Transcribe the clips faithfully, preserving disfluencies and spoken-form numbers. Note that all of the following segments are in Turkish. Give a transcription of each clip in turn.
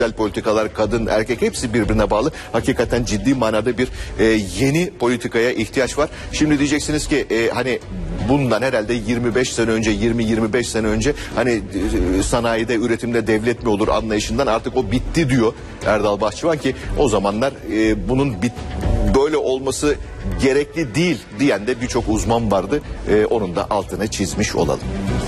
politikalar, kadın, erkek hepsi birbirine bağlı. Hakikaten ciddi manada bir e, yeni politikaya ihtiyaç var. Şimdi diyeceksiniz ki e, hani bundan herhalde yirmi beş sene önce, yirmi yirmi beş sene önce hani e, sanayide, üretimde devlet mi olur anlayışından artık o bitti diyor Erdal Bahçıvan ki o zamanlar e, bunun bit böyle olması gerekli değil diyen de birçok uzman vardı. E, onun da altını çizmiş olalım.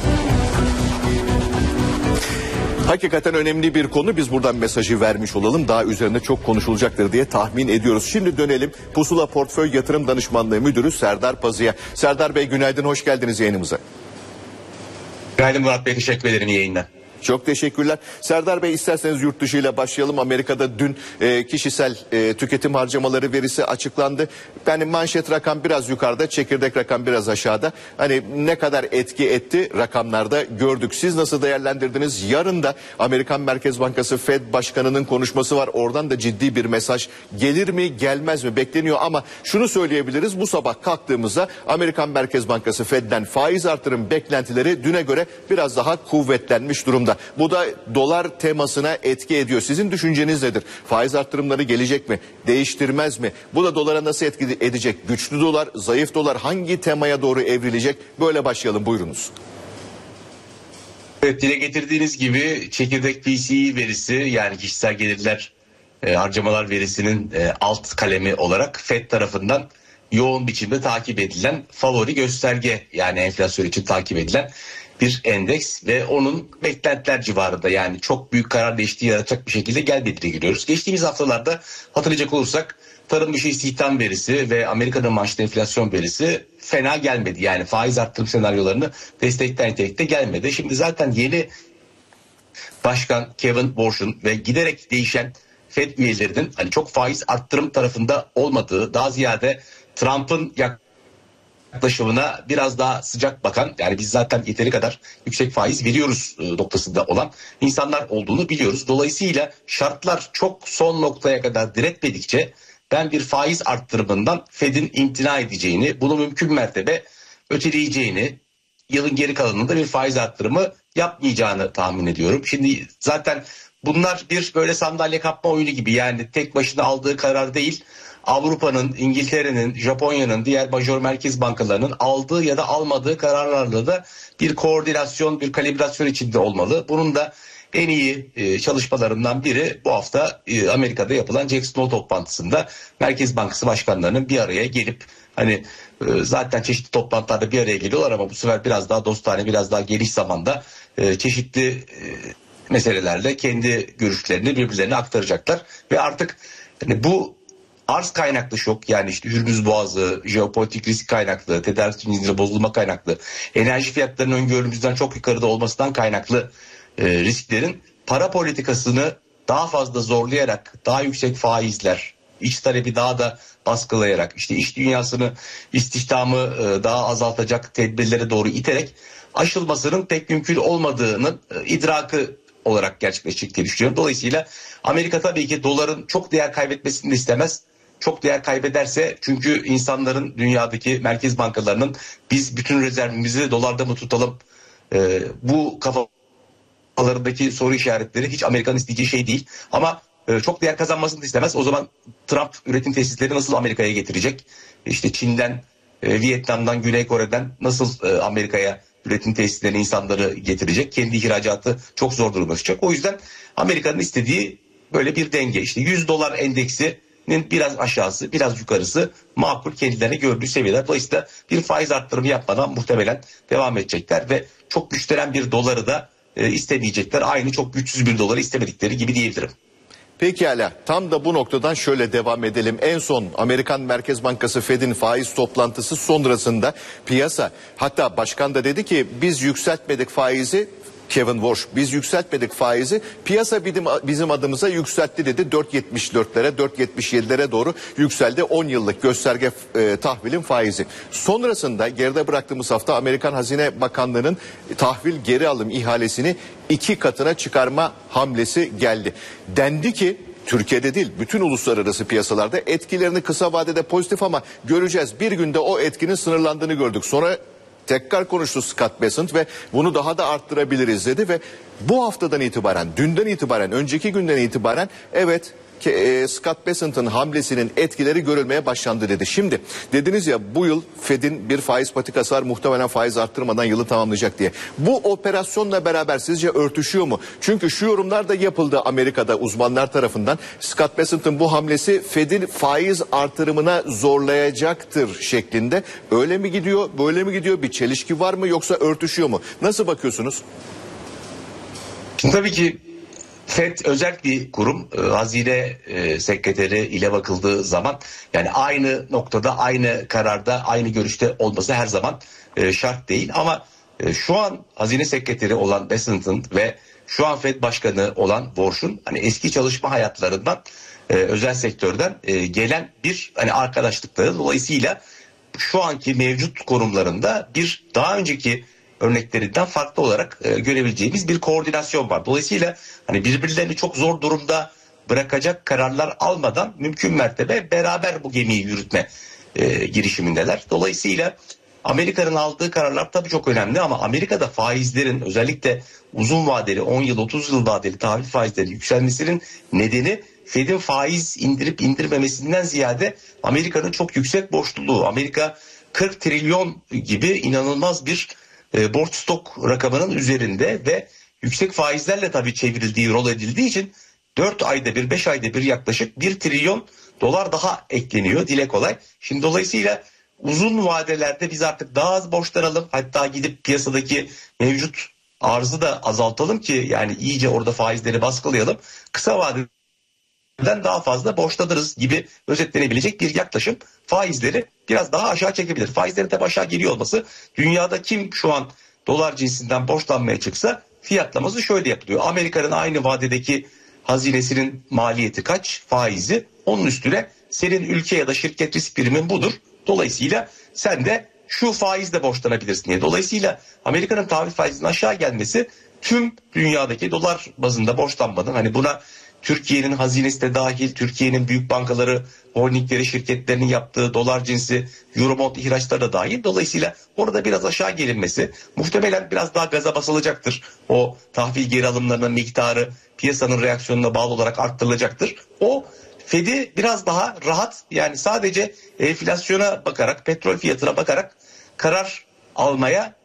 Hakikaten önemli bir konu. Biz buradan mesajı vermiş olalım. Daha üzerinde çok konuşulacaktır diye tahmin ediyoruz. Şimdi dönelim Pusula Portföy Yatırım Danışmanlığı Müdürü Serdar Pazı'ya. Serdar Bey günaydın, hoş geldiniz yayınımıza. Günaydın Murat Bey, teşekkür ederim yayından. Çok teşekkürler. Serdar Bey isterseniz yurt dışı ile başlayalım. Amerika'da dün e, kişisel e, tüketim harcamaları verisi açıklandı. Yani manşet rakam biraz yukarıda, çekirdek rakam biraz aşağıda. Hani ne kadar etki etti rakamlarda gördük. Siz nasıl değerlendirdiniz? Yarın da Amerikan Merkez Bankası Fed Başkanı'nın konuşması var. Oradan da ciddi bir mesaj gelir mi gelmez mi bekleniyor. Ama şunu söyleyebiliriz. Bu sabah kalktığımızda Amerikan Merkez Bankası Fed'den faiz artırım beklentileri düne göre biraz daha kuvvetlenmiş durumda. Bu da dolar temasına etki ediyor. Sizin düşünceniz nedir? Faiz arttırımları gelecek mi? Değiştirmez mi? Bu da dolara nasıl etki edecek? Güçlü dolar, zayıf dolar hangi temaya doğru evrilecek? Böyle başlayalım, buyurunuz. Evet, dile getirdiğiniz gibi çekirdek P C E verisi, yani kişisel gelirler e, harcamalar verisinin e, alt kalemi olarak Fed tarafından yoğun biçimde takip edilen favori gösterge, yani enflasyon için takip edilen bir endeks ve onun beklentiler civarında, yani çok büyük karar değişikliği yaratacak bir şekilde gelmediğine giriyoruz. Geçtiğimiz haftalarda hatırlayacak olursak tarım dışı istihdam verisi ve Amerika'nın maaşlı enflasyon verisi fena gelmedi. Yani faiz arttırım senaryolarını destekleyen nitelikte gelmedi. Şimdi zaten yeni başkan Kevin Warsh'un ve giderek değişen Fed üyelerinin hani çok faiz arttırım tarafında olmadığı, daha ziyade Trump'ın yaklaşımına biraz daha sıcak bakan, yani biz zaten yeteri kadar yüksek faiz veriyoruz noktasında olan insanlar olduğunu biliyoruz. Dolayısıyla şartlar çok son noktaya kadar diretmedikçe ben bir faiz arttırımından Fed'in imtina edeceğini, bunu mümkün mertebe öteleyeceğini, yılın geri kalanında bir faiz arttırımı yapmayacağını tahmin ediyorum. Şimdi zaten bunlar bir böyle sandalye kapma oyunu gibi, yani tek başına aldığı karar değil, Avrupa'nın, İngiltere'nin, Japonya'nın, diğer major merkez bankalarının aldığı ya da almadığı kararlarla da bir koordinasyon, bir kalibrasyon içinde olmalı. Bunun da en iyi e, çalışmalarından biri bu hafta e, Amerika'da yapılan Jackson Hole toplantısında Merkez Bankası başkanlarının bir araya gelip, hani e, zaten çeşitli toplantılarda bir araya geliyorlar ama bu sefer biraz daha dostane, biraz daha geniş zamanda e, çeşitli e, meselelerle kendi görüşlerini birbirlerine aktaracaklar ve artık hani bu arz kaynaklı şok, yani işte Hürmüz Boğazı, jeopolitik risk kaynaklı, tedarik zinciri bozulma kaynaklı, enerji fiyatlarının öngörümüzden çok yukarıda olmasından kaynaklı e, risklerin para politikasını daha fazla zorlayarak, daha yüksek faizler, iç talebi daha da baskılayarak, işte iş dünyasını, istihdamı e, daha azaltacak tedbirlere doğru iterek aşılmasının pek mümkün olmadığının e, idrakı olarak gerçekleşecek diye düşünüyorum. Dolayısıyla Amerika tabii ki doların çok değer kaybetmesini de istemez. Çok değer kaybederse, çünkü insanların, dünyadaki merkez bankalarının biz bütün rezervimizi dolarda mı tutalım, e, bu kafalarındaki soru işaretleri hiç Amerika'nın isteyeceği şey değil. Ama e, çok değer kazanmasını da istemez. O zaman Trump üretim tesisleri nasıl Amerika'ya getirecek? İşte Çin'den, e, Vietnam'dan, Güney Kore'den nasıl e, Amerika'ya üretim tesislerine insanları getirecek? Kendi ihracatı çok zor duruma düşecek. O yüzden Amerika'nın istediği böyle bir denge. İşte yüz dolar endeksinin biraz aşağısı, biraz yukarısı makul, kendilerine gördüğü seviyeler. Dolayısıyla bir faiz arttırımı yapmadan muhtemelen devam edecekler ve çok güçlenen bir doları da e, istemeyecekler. Aynı çok güçsüz bir doları istemedikleri gibi diyebilirim. Pekala, tam da bu noktadan şöyle devam edelim. En son Amerikan Merkez Bankası Fed'in faiz toplantısı sonrasında piyasa, hatta başkan da dedi ki biz yükseltmedik faizi, Kevin Warsh, biz yükseltmedik faizi, piyasa bizim, bizim adımıza yükseltti dedi. dört yetmiş dörtlere, dört yetmiş yedilere doğru yükseldi on yıllık gösterge e, tahvilin faizi. Sonrasında geride bıraktığımız hafta Amerikan Hazine Bakanlığı'nın tahvil geri alım ihalesini iki katına çıkarma hamlesi geldi. Dendi ki Türkiye'de değil, bütün uluslararası piyasalarda etkilerini kısa vadede pozitif ama göreceğiz. Bir günde o etkinin sınırlandığını gördük. Sonra Tekrar konuştu Scott Bessent ve bunu daha da arttırabiliriz dedi ve bu haftadan itibaren, dünden itibaren, önceki günden itibaren evet ki, e, Scott Bessent'ın hamlesinin etkileri görülmeye başlandı dedi. Şimdi dediniz ya bu yıl Fed'in bir faiz patikası var, muhtemelen faiz arttırmadan yılı tamamlayacak diye. Bu operasyonla beraber sizce örtüşüyor mu? Çünkü şu yorumlar da yapıldı Amerika'da uzmanlar tarafından. Scott Bessent'ın bu hamlesi Fed'in faiz artırımına zorlayacaktır şeklinde. Öyle mi gidiyor, böyle mi gidiyor? Bir çelişki var mı yoksa örtüşüyor mu? Nasıl bakıyorsunuz? Şimdi tabii ki Fed özel bir kurum. E, Hazine e, sekreteri ile bakıldığı zaman yani aynı noktada, aynı kararda, aynı görüşte olması her zaman e, şart değil. Ama e, şu an Hazine sekreteri olan Bessent'ın ve şu an Fed başkanı olan Warsh'un hani eski çalışma hayatlarından, e, özel sektörden e, gelen bir hani arkadaşlıkları, dolayısıyla şu anki mevcut konumlarında bir daha önceki örneklerinden farklı olarak e, görebileceğimiz bir koordinasyon var. Dolayısıyla hani birbirlerini çok zor durumda bırakacak kararlar almadan mümkün mertebe beraber bu gemiyi yürütme e, girişimindeler. Dolayısıyla Amerika'nın aldığı kararlar tabii çok önemli ama Amerika'da faizlerin özellikle uzun vadeli on yıl otuz yıl vadeli tahvil faizleri yükselmesinin nedeni Fed'in faiz indirip indirmemesinden ziyade Amerika'nın çok yüksek borçluluğu. Amerika kırk trilyon gibi inanılmaz bir E, borç stok rakamının üzerinde ve yüksek faizlerle tabii çevrildiği, rol edildiği için dört ayda bir, beş ayda bir yaklaşık bir trilyon dolar daha ekleniyor, dile kolay. Şimdi dolayısıyla uzun vadelerde biz artık daha az borçlanalım, hatta gidip piyasadaki mevcut arzı da azaltalım ki yani iyice orada faizleri baskılayalım. Kısa vadede daha fazla borçlanırız gibi özetlenebilecek bir yaklaşım faizleri biraz daha aşağı çekebilir. Faizlerin tabii aşağı geliyor olması, dünyada kim şu an dolar cinsinden borçlanmaya çıksa fiyatlaması şöyle yapılıyor. Amerika'nın aynı vadedeki hazinesinin maliyeti kaç, faizi, onun üstüne senin ülke ya da şirket risk primin budur. Dolayısıyla sen de şu faizle borçlanabilirsin diye. Dolayısıyla Amerika'nın tahvil faizinin aşağı gelmesi tüm dünyadaki dolar bazında borçlanmanın, hani buna Türkiye'nin hazinesi de dahil, Türkiye'nin büyük bankaları, holdingleri, şirketlerinin yaptığı dolar cinsi Eurobond ihraçları da dahil. Dolayısıyla orada biraz aşağı gelinmesi muhtemelen biraz daha gaza basılacaktır. O tahvil geri alımlarının miktarı piyasanın reaksiyonuna bağlı olarak arttırılacaktır. O Fed'i biraz daha rahat, yani sadece enflasyona bakarak, petrol fiyatına bakarak karar almaya,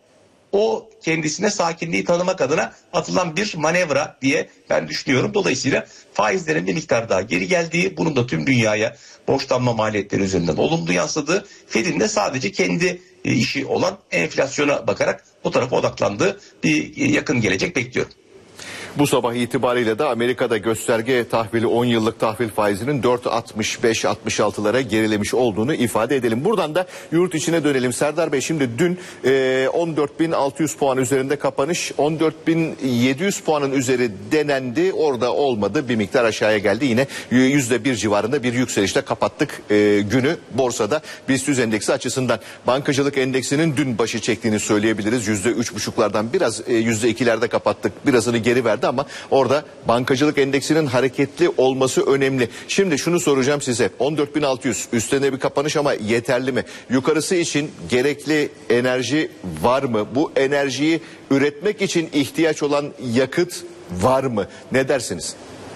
o kendisine sakinliği tanımak adına atılan bir manevra diye ben düşünüyorum. Dolayısıyla faizlerin bir miktar daha geri geldiği, bunun da tüm dünyaya borçlanma maliyetleri üzerinden olumlu yansıdığı, Fed'in de sadece kendi işi olan enflasyona bakarak o tarafa odaklandığı bir yakın gelecek bekliyorum. Bu sabah itibariyle de Amerika'da gösterge tahvili on yıllık tahvil faizinin dört virgül altmış beş altmış altılara gerilemiş olduğunu ifade edelim. Buradan da yurt içine dönelim. Serdar Bey, şimdi dün e, on dört bin altı yüz puan üzerinde kapanış, on dört bin yedi yüz puanın üzeri denendi. Orada olmadı, bir miktar aşağıya geldi. Yine yüzde bir civarında bir yükselişle kapattık e, günü borsada. BIST yüz endeksi açısından bankacılık endeksinin dün başı çektiğini söyleyebiliriz. yüzde üç buçuklardan biraz e, yüzde ikilerde kapattık. Birazını geri verdi ama orada bankacılık endeksinin hareketli olması önemli. Şimdi şunu soracağım size. on dört bin altı yüz üstüne bir kapanış ama yeterli mi? Yukarısı için gerekli enerji var mı? Bu enerjiyi üretmek için ihtiyaç olan yakıt var mı? Ne dersiniz?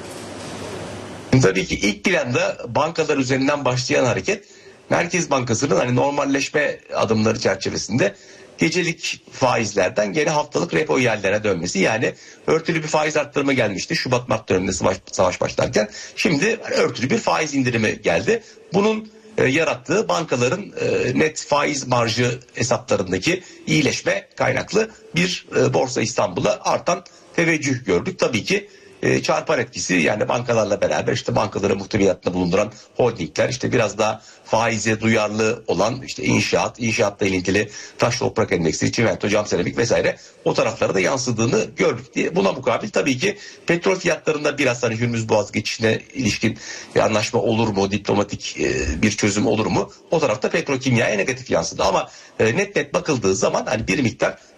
Tabii ki ilk planda bankalar üzerinden başlayan hareket, Merkez Bankası'nın hani normalleşme adımları çerçevesinde gecelik faizlerden geri haftalık repo yerlerine dönmesi, yani örtülü bir faiz arttırımı gelmişti Şubat Mart döneminde savaş, savaş başlarken, şimdi örtülü bir faiz indirimi geldi. Bunun e, yarattığı bankaların e, net faiz marjı hesaplarındaki iyileşme kaynaklı bir e, Borsa İstanbul'a artan teveccüh gördük. Tabii ki E, çarpan etkisi, yani bankalarla beraber işte bankaların muhteviyatında bulunduran holdingler, işte biraz daha faize duyarlı olan işte inşaat, inşaatla ilintili taş toprak endeksi, çimento, cam seramik vesaire, o taraflara da yansıdığını gördük diye. Buna mukabil tabii ki petrol fiyatlarında biraz hani Hürmüz Boğazı geçişine ilişkin bir anlaşma olur mu, diplomatik e, bir çözüm olur mu? O tarafta petrokimyaya negatif yansıdı ama e, net net bakıldığı zaman hani bir miktar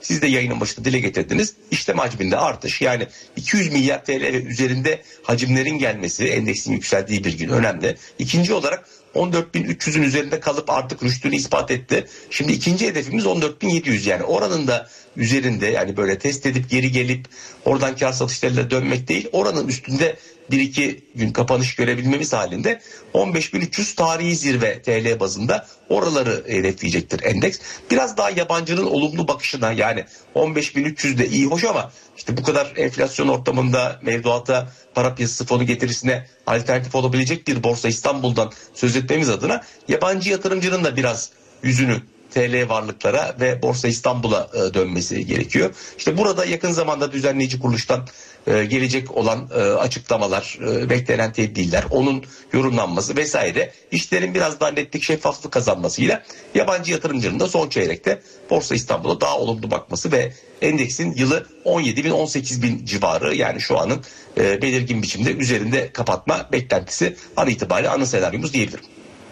siz de yayının başında dile getirdiniz. İşlem hacminde artış, yani iki yüz milyar T L ve üzerinde hacimlerin gelmesi, endeksin yükseldiği bir gün önemli. İkinci olarak on dört bin üç yüzün üzerinde kalıp artık rüştünü ispat etti. Şimdi ikinci hedefimiz on dört bin yedi yüz, yani oranın da üzerinde, yani böyle test edip geri gelip oradan kar satışlarıyla dönmek değil, oranın üstünde bir iki gün kapanış görebilmemiz halinde on beş bin üç yüz tarihi zirve T L bazında, oraları hedefleyecektir endeks. Biraz daha yabancının olumlu bakışına, yani on beş bin üç yüz de iyi hoş ama işte bu kadar enflasyon ortamında mevduata, para piyasası fonu getirisine alternatif olabilecek bir Borsa İstanbul'dan söz etmemiz adına yabancı yatırımcının da biraz yüzünü T L varlıklara ve Borsa İstanbul'a e, dönmesi gerekiyor. İşte burada yakın zamanda düzenleyici kuruluştan e, gelecek olan e, açıklamalar, e, beklenen tedbirler, onun yorumlanması vesaire, işlerin biraz daha netlik, şeffaflık kazanmasıyla yabancı yatırımcının da son çeyrekte Borsa İstanbul'a daha olumlu bakması ve endeksin yılı on yedi bin on sekiz bin civarı, yani şu anın e, belirgin biçimde üzerinde kapatma beklentisi an itibariyle ana senaryomuz diyebilirim.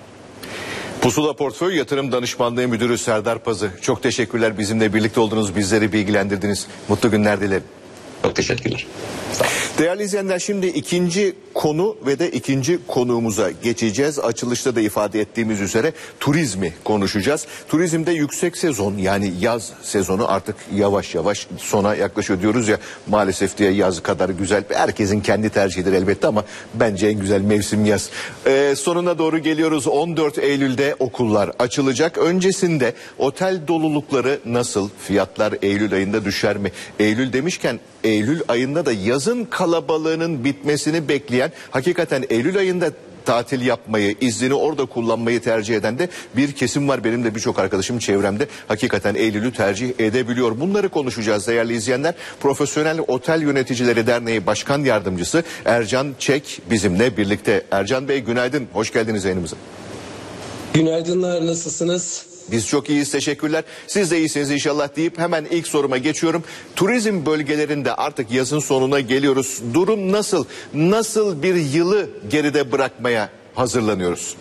Pusula Portföy Yatırım Danışmanlığı Müdürü Serdar Pazı, çok teşekkürler, bizimle birlikte oldunuz, bizleri bilgilendirdiniz. Mutlu günler dilerim. Çok teşekkürler. Sağ olun. Değerli izleyenler, şimdi ikinci konu ve de ikinci konuğumuza geçeceğiz. Açılışta da ifade ettiğimiz üzere turizmi konuşacağız. Turizmde yüksek sezon, yani yaz sezonu artık yavaş yavaş sona yaklaşıyor diyoruz ya. Maalesef diye yaz kadar güzel, herkesin kendi tercihidir elbette ama bence en güzel mevsim yaz. Ee, sonuna doğru geliyoruz. on dört Eylül'de okullar açılacak. Öncesinde otel dolulukları nasıl? Fiyatlar Eylül ayında düşer mi? Eylül demişken Eylül ayında da yazın kalabalığının bitmesini bekleyen, hakikaten Eylül ayında tatil yapmayı, iznini orada kullanmayı tercih eden de bir kesim var. Benim de birçok arkadaşım çevremde hakikaten Eylül'ü tercih edebiliyor. Bunları konuşacağız değerli izleyenler. Profesyonel Otel Yöneticileri Derneği Başkan Yardımcısı Ercan Çek bizimle birlikte. Ercan Bey, günaydın, hoş geldiniz yayınımıza. Günaydınlar, nasılsınız? Biz çok iyiyiz, teşekkürler. Siz de iyisiniz inşallah deyip hemen ilk soruma geçiyorum. Turizm bölgelerinde artık yazın sonuna geliyoruz. Durum nasıl? Nasıl bir yılı geride bırakmaya hazırlanıyoruz?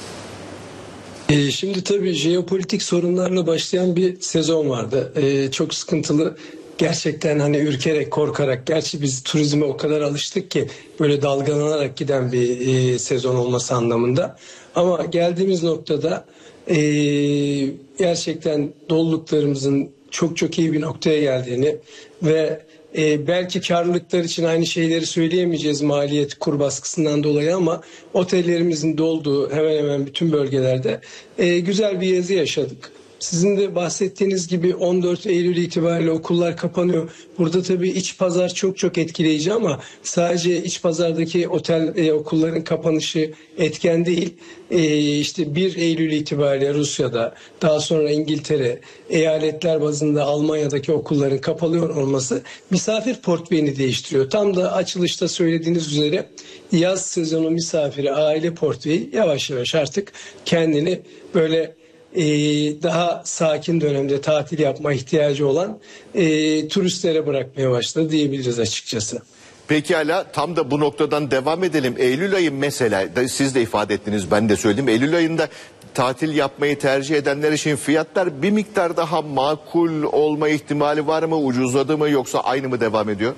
Ee, şimdi tabii jeopolitik sorunlarla başlayan bir sezon vardı. Ee, çok sıkıntılı. Gerçekten hani ürkerek, korkarak, gerçi biz turizme o kadar alıştık ki böyle dalgalanarak giden bir e, sezon olması anlamında. Ama geldiğimiz noktada e, gerçekten doluluklarımızın çok çok iyi bir noktaya geldiğini ve e, belki karlılıklar için aynı şeyleri söyleyemeyeceğiz maliyet kur baskısından dolayı ama otellerimizin dolduğu hemen hemen bütün bölgelerde e, güzel bir yazı yaşadık. Sizin de bahsettiğiniz gibi on dört Eylül itibariyle okullar kapanıyor. Burada tabii iç pazar çok çok etkileyici ama sadece iç pazardaki otel e, okulların kapanışı etken değil. E, işte bir Eylül itibariyle Rusya'da, daha sonra İngiltere, eyaletler bazında Almanya'daki okulların kapalıyor olması misafir portföyünü değiştiriyor. Tam da açılışta söylediğiniz üzere yaz sezonu misafiri, aile portföyü yavaş yavaş artık kendini böyle Ee, daha sakin dönemde tatil yapma ihtiyacı olan e, turistlere bırakmaya başladı diyebiliriz açıkçası. Pekala, tam da bu noktadan devam edelim. Eylül ayı mesela, siz de ifade ettiniz, ben de söyledim. Eylül ayında tatil yapmayı tercih edenler için fiyatlar bir miktar daha makul olma ihtimali var mı? Ucuzladı mı yoksa aynı mı devam ediyor?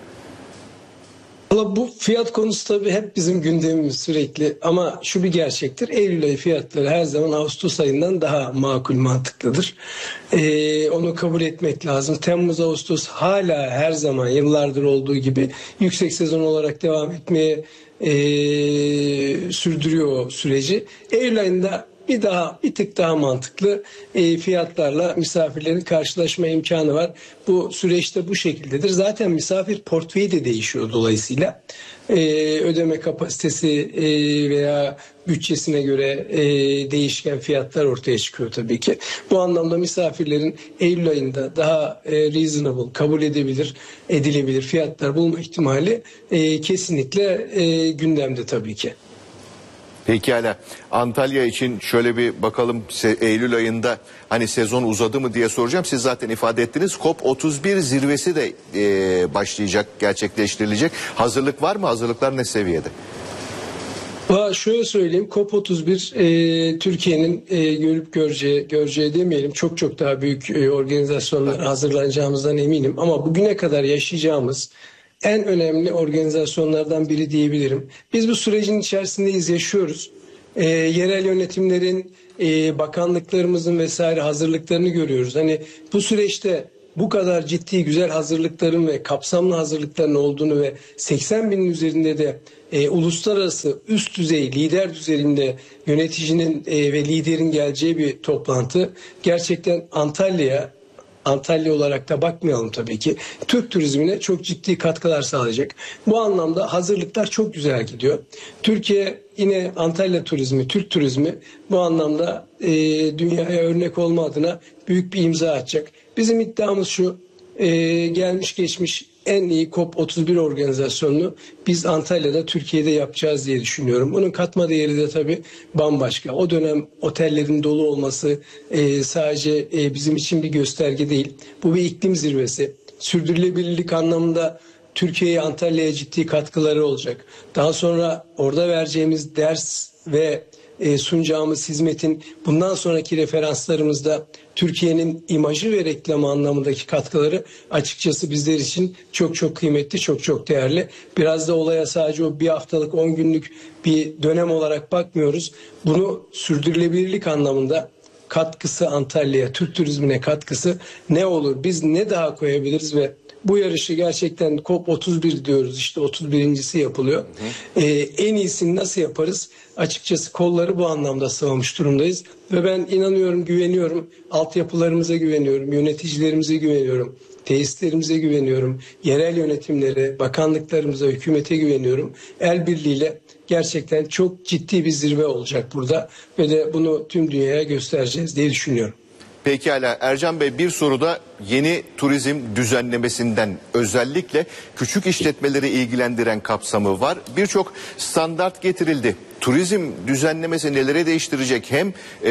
Valla bu fiyat konusu tabii hep bizim gündemimiz sürekli ama şu bir gerçektir. Eylül ayı fiyatları her zaman Ağustos ayından daha makul, mantıklıdır. Ee, onu kabul etmek lazım. Temmuz, Ağustos hala her zaman yıllardır olduğu gibi yüksek sezon olarak devam etmeye e, sürdürüyor o süreci. Eylül ayında bir daha bir tık daha mantıklı e, fiyatlarla misafirlerin karşılaşma imkanı var. Bu süreçte bu şekildedir. Zaten misafir portföyü de değişiyor dolayısıyla. E, ödeme kapasitesi e, veya bütçesine göre e, değişken fiyatlar ortaya çıkıyor tabii ki. Bu anlamda misafirlerin Eylül ayında daha e, reasonable, kabul edebilir, edilebilir fiyatlar bulma ihtimali e, kesinlikle e, gündemde tabii ki. Pekala, Antalya için şöyle bir bakalım, Eylül ayında hani sezon uzadı mı diye soracağım. Siz zaten ifade ettiniz, COP otuz bir zirvesi de e, başlayacak, gerçekleştirilecek. Hazırlık var mı? Hazırlıklar ne seviyede? Aa, şöyle söyleyeyim, COP otuz bir e, Türkiye'nin e, görüp göreceği, göreceği demeyelim, çok çok daha büyük e, organizasyonlara hazırlanacağımızdan eminim. Ama bugüne kadar yaşayacağımız en önemli organizasyonlardan biri diyebilirim. Biz bu sürecin içerisindeyiz, yaşıyoruz. E, yerel yönetimlerin, e, bakanlıklarımızın vesaire hazırlıklarını görüyoruz. Hani bu süreçte bu kadar ciddi, güzel hazırlıkların ve kapsamlı hazırlıkların olduğunu ve seksen binin üzerinde de e, uluslararası üst düzey, lider düzeyinde yöneticinin e, ve liderin geleceği bir toplantı gerçekten Antalya'ya, Antalya olarak da bakmayalım tabii ki, Türk turizmine çok ciddi katkılar sağlayacak. Bu anlamda hazırlıklar çok güzel gidiyor. Türkiye yine Antalya turizmi, Türk turizmi bu anlamda e, dünyaya örnek olma adına büyük bir imza atacak. Bizim iddiamız şu, e, gelmiş geçmiş en iyi COP otuz bir organizasyonunu biz Antalya'da, Türkiye'de yapacağız diye düşünüyorum. Bunun katma değeri de tabii bambaşka. O dönem otellerin dolu olması e, sadece e, bizim için bir gösterge değil. Bu bir iklim zirvesi. Sürdürülebilirlik anlamında Türkiye'ye, Antalya'ya ciddi katkıları olacak. Daha sonra orada vereceğimiz ders ve e, sunacağımız hizmetin bundan sonraki referanslarımızda Türkiye'nin imajı ve reklamı anlamındaki katkıları açıkçası bizler için çok çok kıymetli, çok çok değerli. Biraz da olaya sadece o bir haftalık, on günlük bir dönem olarak bakmıyoruz. Bunu sürdürülebilirlik anlamında katkısı Antalya'ya, Türk turizmine katkısı ne olur? Biz ne daha koyabiliriz ve bu yarışı gerçekten COP otuz bir diyoruz, işte otuz birincisi yapılıyor. Hı hı. Ee, en iyisini nasıl yaparız? Açıkçası kolları bu anlamda sıvamış durumdayız. Ve ben inanıyorum, güveniyorum, altyapılarımıza güveniyorum, yöneticilerimize güveniyorum, tesislerimize güveniyorum, yerel yönetimlere, bakanlıklarımıza, hükümete güveniyorum. El birliğiyle gerçekten çok ciddi bir zirve olacak burada ve de bunu tüm dünyaya göstereceğiz diye düşünüyorum. Pekala Ercan Bey, bir soruda yeni turizm düzenlemesinden özellikle küçük işletmeleri ilgilendiren kapsamı var. Birçok standart getirildi. Turizm düzenlemesi nelere değiştirecek, hem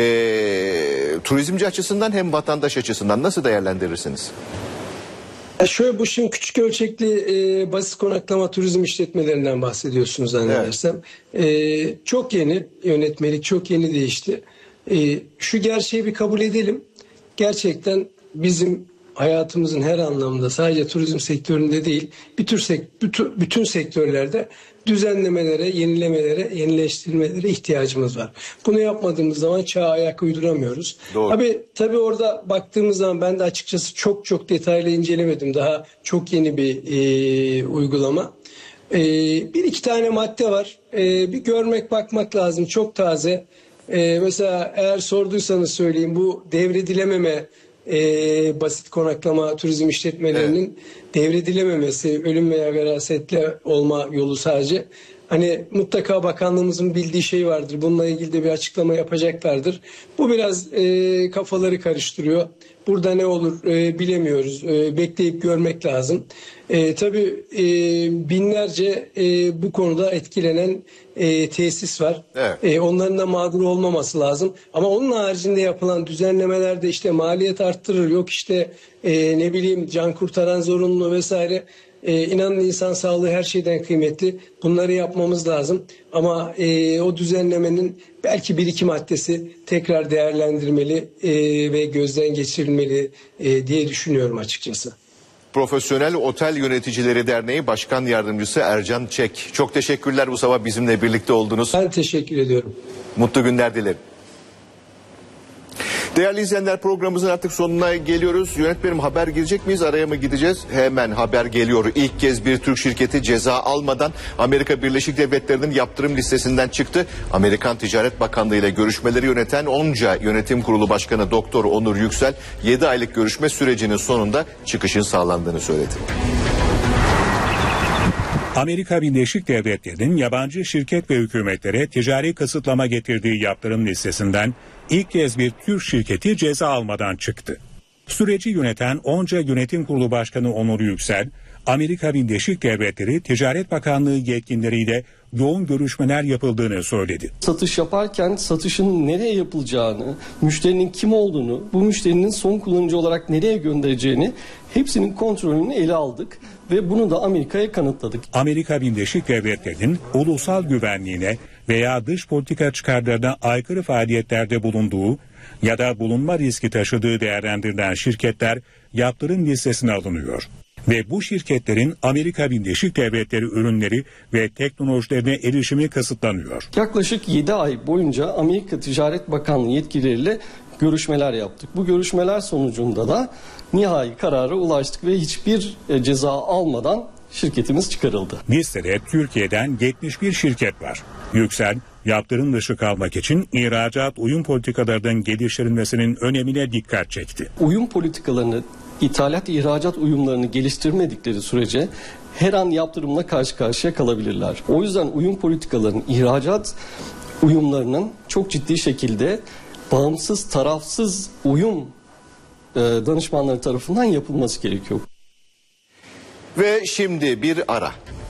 e, turizmci açısından hem vatandaş açısından nasıl değerlendirirsiniz? Ya şöyle, bu şimdi küçük ölçekli e, basit konaklama turizm işletmelerinden bahsediyorsunuz zannedersem. Evet. E, çok yeni yönetmelik, çok yeni değişti. E, şu gerçeği bir kabul edelim. Gerçekten bizim hayatımızın her anlamda, sadece turizm sektöründe değil, bütün, sek- bütün, bütün sektörlerde düzenlemelere, yenilemelere, yenileştirmelere ihtiyacımız var. Bunu yapmadığımız zaman çağa ayak uyduramıyoruz. Tabii, tabii orada baktığımız zaman ben de açıkçası çok çok detaylı incelemedim. Daha çok yeni bir e, uygulama. E, bir iki tane madde var. E, bir görmek, bakmak lazım. Çok taze. E, mesela eğer sorduysanız söyleyeyim, bu devredilememe, e, basit konaklama turizm işletmelerinin evet. devredilememesi, ölüm veya verasetle olma yolu sadece. Hani mutlaka bakanlığımızın bildiği şey vardır. Bununla ilgili de bir açıklama yapacaklardır. Bu biraz e, kafaları karıştırıyor. Burada ne olur e, bilemiyoruz. E, bekleyip görmek lazım. E, tabii e, binlerce e, bu konuda etkilenen e, tesis var. Evet. E, onların da mağdur olmaması lazım. Ama onun haricinde yapılan düzenlemelerde işte maliyet arttırır, yok işte e, ne bileyim can kurtaran zorunlu vesaire. Ee, inanın insan sağlığı her şeyden kıymetli. Bunları yapmamız lazım. Ama e, o düzenlemenin belki bir iki maddesi tekrar değerlendirmeli e, ve gözden geçirilmeli e, diye düşünüyorum açıkçası. Profesyonel Otel Yöneticileri Derneği Başkan Yardımcısı Ercan Çek. Çok teşekkürler bu sabah bizimle birlikte oldunuz. Ben teşekkür ediyorum. Mutlu günler dilerim. Değerli izleyenler, programımızın artık sonuna geliyoruz. Yönetmenim, haber girecek miyiz, araya mı gideceğiz? Hemen haber geliyor. İlk kez bir Türk şirketi ceza almadan Amerika Birleşik Devletleri'nin yaptırım listesinden çıktı. Amerikan Ticaret Bakanlığı ile görüşmeleri yöneten ONCA Yönetim Kurulu Başkanı Doktor Onur Yüksel yedi aylık görüşme sürecinin sonunda çıkışın sağlandığını söyledi. Amerika Birleşik Devletleri'nin yabancı şirket ve hükümetlere ticari kısıtlama getirdiği yaptırım listesinden ilk kez bir Türk şirketi ceza almadan çıktı. Süreci yöneten ONCA Yönetim Kurulu Başkanı Onur Yüksel, Amerika Birleşik Devletleri Ticaret Bakanlığı yetkilileriyle yoğun görüşmeler yapıldığını söyledi. Satış yaparken satışın nereye yapılacağını, müşterinin kim olduğunu, bu müşterinin son kullanıcı olarak nereye göndereceğini hepsinin kontrolünü ele aldık ve bunu da Amerika'ya kanıtladık. Amerika Birleşik Devletleri'nin ulusal güvenliğine, veya dış politika çıkarlarına aykırı faaliyetlerde bulunduğu ya da bulunma riski taşıdığı değerlendirilen şirketler yaptırım listesine alınıyor. Ve bu şirketlerin Amerika Birleşik Devletleri ürünleri ve teknolojilerine erişimi kısıtlanıyor. Yaklaşık yedi ay boyunca Amerika Ticaret Bakanlığı yetkilileriyle görüşmeler yaptık. Bu görüşmeler sonucunda da nihai karara ulaştık ve hiçbir ceza almadan şirketimiz çıkarıldı. Listede Türkiye'den yetmiş bir şirket var. Yüksel, yaptırım dışı kalmak için ihracat uyum politikalarının geliştirilmesinin önemine dikkat çekti. Uyum politikalarını, ithalat ihracat uyumlarını geliştirmedikleri sürece her an yaptırımla karşı karşıya kalabilirler. O yüzden uyum politikalarının, ihracat uyumlarının çok ciddi şekilde bağımsız, tarafsız uyum e, danışmanları tarafından yapılması gerekiyor. Ve şimdi bir ara.